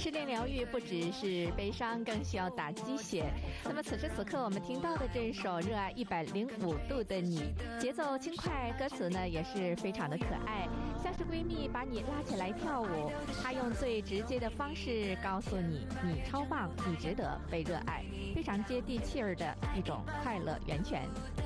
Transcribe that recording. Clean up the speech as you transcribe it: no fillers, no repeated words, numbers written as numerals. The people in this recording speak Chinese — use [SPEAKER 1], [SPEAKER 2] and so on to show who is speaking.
[SPEAKER 1] 失恋疗愈不只是悲伤，更需要打鸡血。那么此时此刻我们听到的这首《热爱105度的你》，节奏轻快，歌词呢也是非常的可爱，像是闺蜜把你拉起来跳舞，她用最直接的方式告诉你，你超棒，你值得被热爱，非常接地气儿的一种快乐源泉。